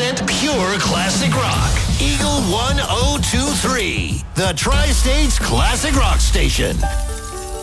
100% pure classic rock. Eagle 1023, the Tri-States Classic Rock Station.